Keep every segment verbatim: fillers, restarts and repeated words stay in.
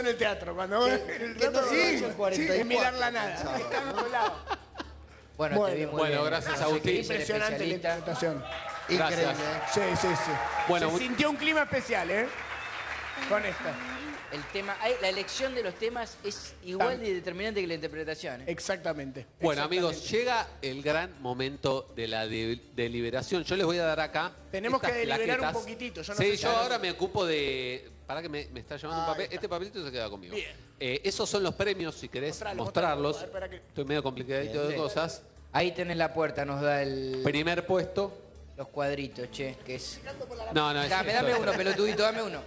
en el teatro. Cuando el rato sí, sí, es mirar la nada. Está en otro lado. Bueno, Bueno, te vi muy bueno, bien. gracias, No sé Agustín. qué dice el Impresionante la especialista. interpretación. Gracias. Increíble. Sí, sí, sí. Bueno, Se mu- sintió un clima especial, ¿eh? Con esta. El tema, ay, la elección de los temas es igual de determinante que la interpretación. ¿eh? Exactamente. Bueno, Exactamente. amigos, llega el gran momento de la de- deliberación. Yo les voy a dar acá. Tenemos estas que deliberar un plaquetas. poquitito, yo no sí, sé yo si- ahora me ocupo de. Para que me, me está llamando un Ahí papel. está. Este papelito se queda conmigo. Bien. Eh, esos son los premios, si querés Mostralo, mostrarlos. mostralo. A ver, espera que- Estoy medio complicadito de Sí. cosas. Ahí tenés la puerta, nos da el, Primer puesto. los cuadritos, che, que es... No, no, es Dame, esto. dame uno, pelotudito, dame uno.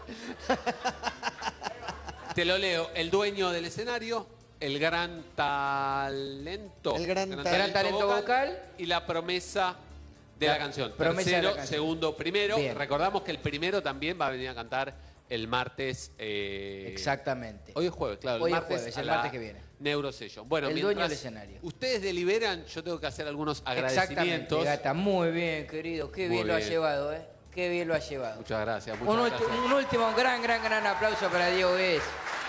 Te lo leo. El dueño del escenario, el gran talento. El gran talento. Gran talento vocal. Y la promesa de La la canción. promesa de la Tercero, canción. segundo, primero. Bien. Recordamos que el primero también va a venir a cantar el martes. eh, Exactamente. Hoy es jueves, claro. El Hoy es martes, jueves, a el la martes que viene. Neurosession. Bueno, El mientras dueño del escenario. Ustedes deliberan, yo tengo que hacer algunos Exactamente, agradecimientos. gata. Muy bien, querido. Qué Muy bien, lo ha bien. llevado, ¿eh? Qué bien lo ha llevado. Muchas gracias, muchas Un, ulti- gracias. un último gran, gran, gran aplauso para Diego Guedes.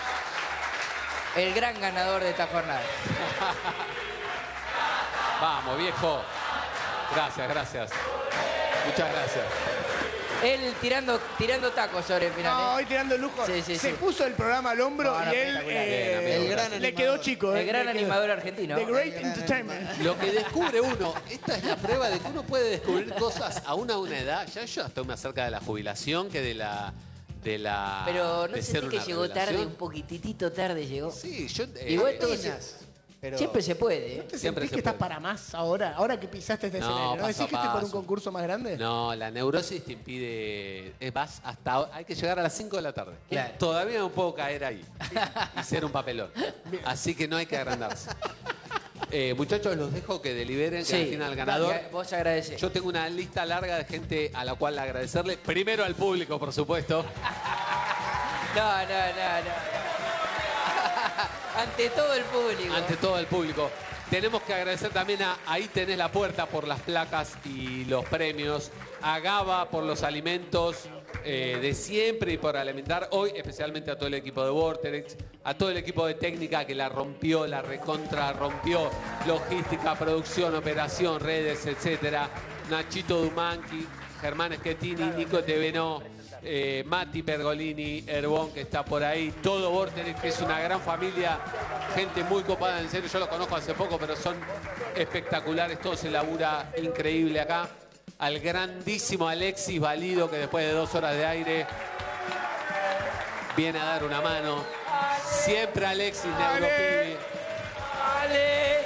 El gran ganador de esta jornada. Vamos, viejo. Gracias, gracias. Muchas gracias. Él tirando, tirando tacos sobre el final. No, ¿eh? hoy tirando el lujo. Sí, sí, Se sí. puso el programa al hombro No, no, y él espectacular. eh, Bien, amigo, El gran le animador. quedó chico. eh, El gran le quedó. animador argentino. The Great El gran Entertainment. Lo que descubre uno, esta es la prueba de que uno puede descubrir cosas aún a una edad. Ya yo estoy más cerca de la jubilación que de la. De la Pero no de sé ser si que una llegó tarde, revelación. un poquititito tarde llegó. Sí, yo. eh, Igual eh, todo Apenas, pero- Siempre se puede, ¿eh? ¿Te Siempre sentís se que estás puede. para más ahora? Ahora que pisaste este No, escenario. ¿No paso decís a que estoy por un paso. concurso más grande? No, la neurosis te impide. Es vas hasta. ahora- Hay que llegar a las cinco de la tarde. Claro. Todavía no puedo caer ahí y ser un papelón. Así que no hay que agrandarse. Eh, muchachos, los dejo que deliberen, que al final el ganador. dale, vos agradecés. Yo tengo una lista larga de gente a la cual agradecerle. Primero al público, por supuesto. No, no, no, no. Ante todo el público. Ante todo el público. Tenemos que agradecer también a Ahí Tenés la Puerta por las placas y los premios. A Gaba por los alimentos eh, de siempre y por alimentar. Hoy especialmente a todo el equipo de Vortex, a todo el equipo de técnica que la rompió, la recontra rompió. Logística, producción, operación, redes, etcétera. Nachito Dumanqui, Germán Schettini, Nico Teveno, eh, Mati Pergolini, Herbón que está por ahí, todo Vortex, que es una gran familia, gente muy copada, en serio, yo lo conozco hace poco, pero son espectaculares, todo se labura increíble acá. Al grandísimo Alexis Valido, que después de dos horas de aire viene a dar una mano. Siempre Alexis Neuropibe. ¡Ale!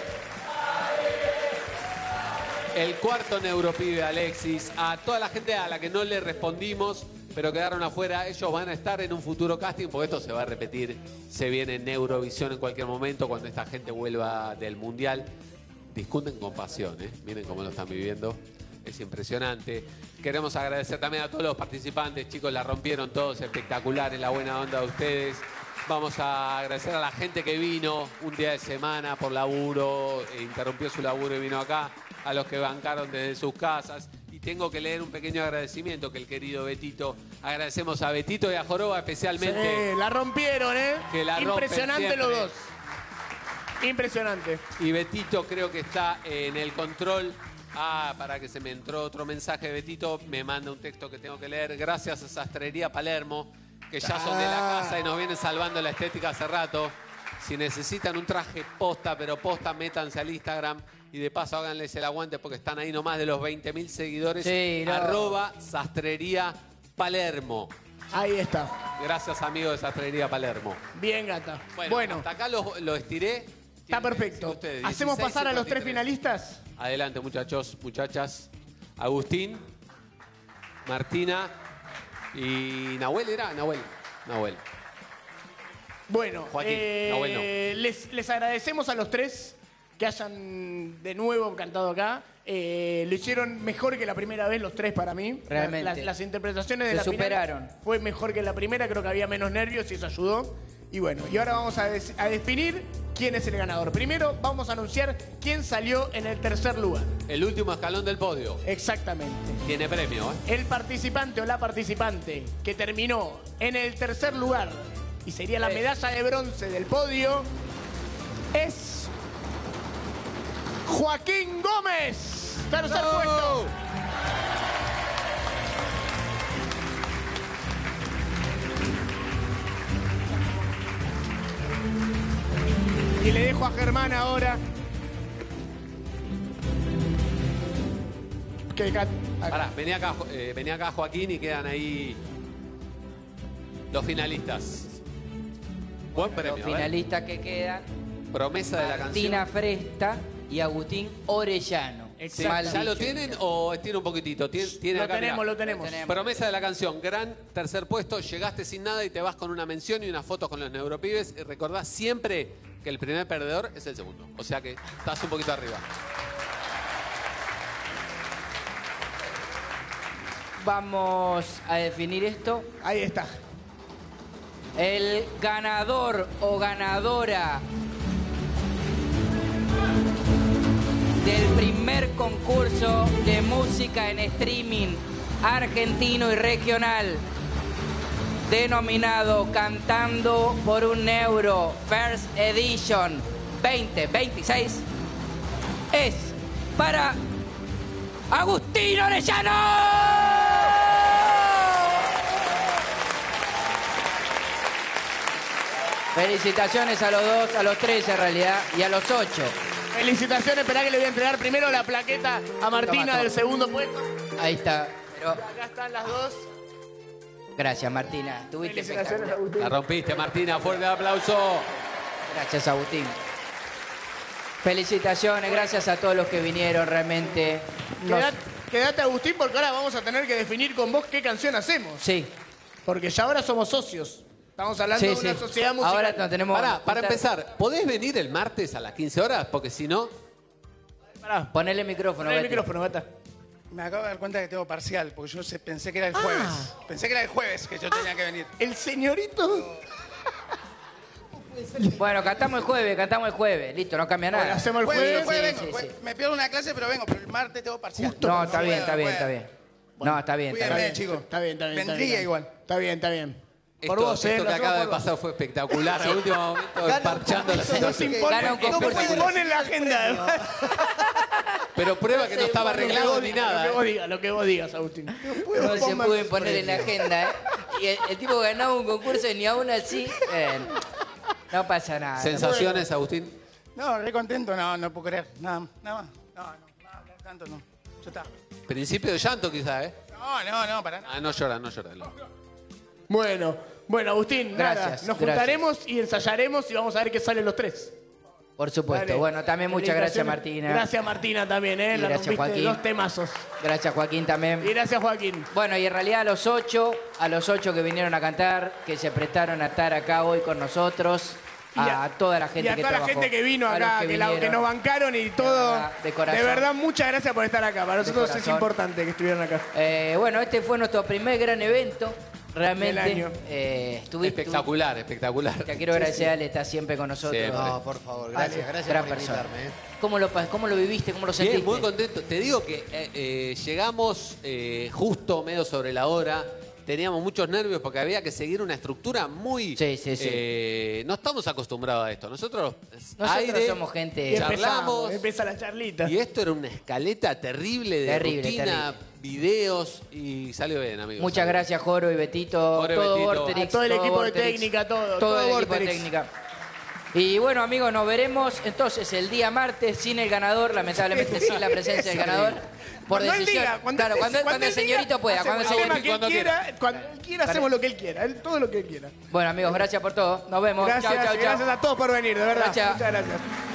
El cuarto Neuropibe, Alexis. A toda la gente a la que no le respondimos, pero quedaron afuera, ellos van a estar en un futuro casting, porque esto se va a repetir. Se viene Neurovisión en cualquier momento, cuando esta gente vuelva del Mundial. Discuten con pasión, ¿eh? Miren cómo lo están viviendo. Es impresionante. Queremos agradecer también a todos los participantes, chicos, la rompieron todos, espectaculares, la buena onda de ustedes. Vamos a agradecer a la gente que vino un día de semana por laburo, e interrumpió su laburo y vino acá, a los que bancaron desde sus casas. Y tengo que leer un pequeño agradecimiento que el querido Betito. Agradecemos a Betito y a Joroba especialmente. Sí, la rompieron, ¿eh? Que la rompen Impresionante siempre. los dos. Impresionante. Y Betito creo que está en el control. Ah, para que se me entró otro mensaje de Betito, me manda un texto que tengo que leer. Gracias a Sastrería Palermo, que ya son de la casa y nos vienen salvando la estética hace rato. Si necesitan un traje posta, pero posta, métanse al Instagram y de paso háganles el aguante porque están ahí nomás de los veinte mil seguidores. Sí, no. Arroba Sastrería Palermo. Ahí está. Gracias, amigo de Sastrería Palermo. Bien, gata. Bueno, Bueno, hasta acá lo, lo estiré. está Tienen que perfecto. decir ustedes, ¿Hacemos dieciséis, pasar a los tres cincuenta y tres. finalistas? Adelante, muchachos, muchachas. Agustín, Martina y Nahuel era Nahuel. Nahuel. Bueno, Joaquín, eh, Nahuel no. les, les agradecemos a los tres que hayan de nuevo cantado acá. Eh, lo hicieron mejor que la primera vez los tres para mí. Realmente. Las, las interpretaciones de Se la final superaron. fue mejor que la primera, creo que había menos nervios y eso ayudó. Y bueno, y ahora vamos a, des- a definir quién es el ganador. Primero vamos a anunciar quién salió en el tercer lugar. El último escalón del podio. Exactamente. Tiene premio, ¿eh? El participante o la participante que terminó en el tercer lugar y sería la medalla de bronce del podio, es Joaquín Gómez. Tercer ¡No! puesto. Y le dejo a Germán ahora. Que acá- acá. Pará, vení acá, eh, vení acá Joaquín y quedan ahí los finalistas. Buen Los premio, ¿eh? finalistas que quedan, Promesa de la Martina canción. Fresta y Agustín Orellano. Exacto. Mal ¿Ya lo dicho. tienen o tiene un poquitito? Tiene, tiene Lo acá, tenemos, mirá. lo tenemos. Lo tenemos. Promesa de la canción, gran tercer puesto, llegaste sin nada y te vas con una mención y una foto con los neuropibes. Y recordá siempre que el primer perdedor es el segundo. O sea que estás un poquito arriba. Vamos a definir esto. Ahí está. El ganador o ganadora del primer concurso de música en streaming argentino y regional, denominado Cantando por un Euro First Edition veinte veintiséis, es para Agustín Orellano. Felicitaciones a los dos, a los tres en realidad, y a los ocho. Felicitaciones, esperá que le voy a entregar primero la plaqueta a Martina Toma, toma. del segundo puesto. Ahí está. Pero Acá están las dos. gracias, Martina. Estuviste Felicitaciones, espectacular. Agustín. La rompiste, Martina. Fuerte aplauso. Gracias, Agustín. Felicitaciones, gracias a todos los que vinieron, realmente. Nos- Quedate, quedate, Agustín, porque ahora vamos a tener que definir con vos qué canción hacemos. Sí, Porque ya ahora somos socios. Estamos hablando sí, de una sí. sociedad musical. Ahora no tenemos... Pará, para empezar, ¿podés venir el martes a las quince horas? Porque si no, Pará, Ponele el micrófono, poné el Betty. micrófono, Gata. Me acabo de dar cuenta que tengo parcial, porque yo se- pensé que era el jueves. Pensé que era el jueves que yo tenía que venir. El señorito. Bueno, cantamos el jueves, cantamos el jueves. Listo, no cambia nada. Bueno, hacemos el Jueves, jueves. el jueves sí, vengo. sí, jue- sí. Me pierdo una clase, pero vengo. Pero el martes tengo parcial. No, está bien, puedo, está bien, no está puedo. bien. No, está bien, está Cuídame, bien. chico. Está bien, está bien. está Vendría bien. igual. Está bien, está bien. Por esto, vos, eh. esto lo que hacemos acaba de por vos. pasar fue espectacular. En el último momento, parchando la Nos situación. impone, Gana un concurso. nos impone la agenda. además. Pero prueba que no estaba Lo que arreglado vos ni digas, nada. Lo que ¿eh? vos digas, lo que vos digas, Agustín. No se pudo imponer en la agenda, ¿eh? Y el, el tipo ganaba un concurso y ni aún así... eh, no pasa nada. ¿Sensaciones, Agustín? No, re contento, no, no puedo creer. Nada, nada más. No, no, no, hablar tanto no. Ya está. Principio de llanto quizá, ¿eh? No, no, no, para nada. Ah, no llora, no llora. Bueno, bueno, Agustín, nada. Gracias, Nos gracias. juntaremos y ensayaremos y vamos a ver qué salen los tres. Por supuesto. Dale. Bueno, también muchas gracias, Felicitaciones. Martina. Gracias, Martina, también, ¿eh? Y La gracias, rompiste Joaquín. dos temazos. Gracias, Joaquín, también. Y gracias, Joaquín. Bueno, y en realidad a los ocho, a los ocho que vinieron a cantar, que se prestaron a estar acá hoy con nosotros, Y a, toda la gente y a que toda la trabajó, gente que vino a los acá, que, la- que vinieron. nos bancaron y todo. verdad, de corazón. verdad, muchas gracias por estar acá. Para nosotros es corazón. importante que estuvieran acá. Eh, bueno, este fue nuestro primer gran evento, realmente. Del año. Eh, estuviste- Espectacular, espectacular. Te quiero agradecer, Ale, está siempre con nosotros. Siempre. No, por favor, gracias, Ale, gracias gran por persona. invitarme. ¿eh? ¿Cómo lo, pas- ¿Cómo lo viviste? ¿Cómo lo sentiste? Bien, muy contento. Te digo que eh, eh, llegamos eh, justo medio sobre la hora. Teníamos muchos nervios porque había que seguir una estructura muy... Sí, sí, sí. eh, no estamos acostumbrados a esto. Nosotros, Nosotros aire, somos Y gente... Charlamos. empezamos, empieza la charlita. Y esto era una escaleta terrible de Terrible, rutina, videos y salió bien, amigos. Muchas Salió. gracias, Joro y Betito, Joro y todo Betito. Vorterix, A todo el equipo de Vorterix, técnica, todo, todo, todo el equipo de Vorterix. técnica. Y bueno, amigos, nos veremos entonces el día martes sin el ganador, lamentablemente sin la presencia del ganador. Por Cuando él decisión. diga, cuando, claro, él- cuando, cuando el él diga, señorito pueda, cuando el hacemos el tema señorito... que él cuando quiera, cuando él quiera, hacemos lo que él quiera. Él, todo lo que él quiera. Bueno, amigos, gracias por todo. Nos vemos. Gracias, Chau, chau, chau. gracias a todos por venir, de verdad. Gracias. Muchas gracias.